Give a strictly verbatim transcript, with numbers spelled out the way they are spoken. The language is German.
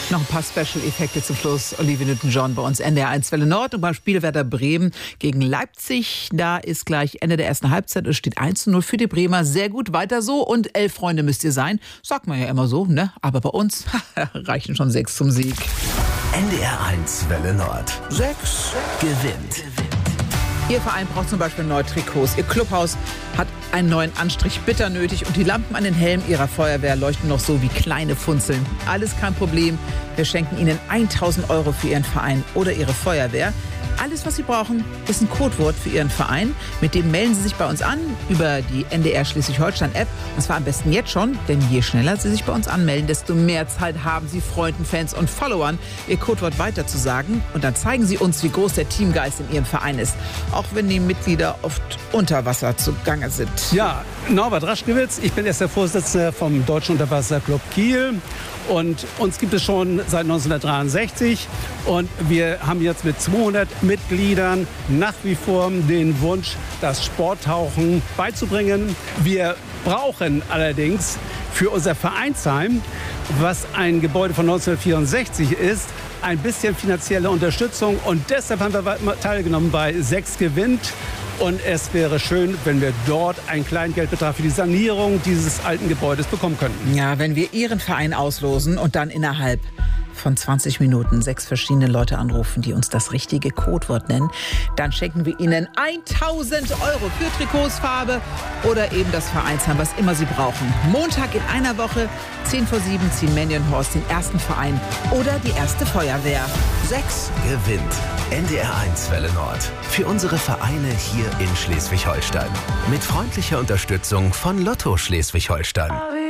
Noch ein paar Special-Effekte zum Schluss. Olivia Newton-John bei uns N D R eins Welle Nord und beim Spiel Werder Bremen gegen Leipzig. Da ist gleich Ende der ersten Halbzeit. Es steht eins zu null für die Bremer. Sehr gut, weiter so. Und elf Freunde müsst ihr sein. Sagt man ja immer so, ne? Aber bei uns reichen schon sechs zum Sieg. N D R eins Welle Nord. Sechs gewinnt. Ihr Verein braucht zum Beispiel neue Trikots. Ihr Clubhaus hat einen neuen Anstrich bitter nötig und die Lampen an den Helmen ihrer Feuerwehr leuchten noch so wie kleine Funzeln. Alles kein Problem. Wir schenken Ihnen tausend Euro für Ihren Verein oder Ihre Feuerwehr. Alles, was Sie brauchen, ist ein Codewort für Ihren Verein. Mit dem melden Sie sich bei uns an über die N D R Schleswig-Holstein-App. Und zwar am besten jetzt schon, denn je schneller Sie sich bei uns anmelden, desto mehr Zeit haben Sie, Freunden, Fans und Followern Ihr Codewort weiterzusagen. Und dann zeigen Sie uns, wie groß der Teamgeist in Ihrem Verein ist. Auch wenn die Mitglieder oft unter Wasser zugange sind. Ja, Norbert Raschkewitz, ich bin erst der Vorsitzende vom Deutschen Unterwasserclub Kiel. Und uns gibt es schon seit neunzehnhundertdreiundsechzig und wir haben jetzt mit zweihundert Mitgliedern nach wie vor den Wunsch, das Sporttauchen beizubringen. Wir brauchen allerdings für unser Vereinsheim, was ein Gebäude von neunzehnhundertvierundsechzig ist, ein bisschen finanzielle Unterstützung und deshalb haben wir teilgenommen bei Sechs gewinnt. Und es wäre schön, wenn wir dort einen kleinen Geldbetrag für die Sanierung dieses alten Gebäudes bekommen könnten. Ja, wenn wir Ihren Verein auslosen und dann innerhalb von zwanzig Minuten sechs verschiedene Leute anrufen, die uns das richtige Codewort nennen, dann schenken wir Ihnen tausend Euro für Trikots, Farbe oder eben das Vereinsheim, was immer Sie brauchen. Montag in einer Woche, zehn vor sieben, ziehen Mandy und Horst den ersten Verein oder die erste Feuerwehr. Sechs gewinnt. N D R eins Welle Nord. Für unsere Vereine hier in Schleswig-Holstein. Mit freundlicher Unterstützung von Lotto Schleswig-Holstein.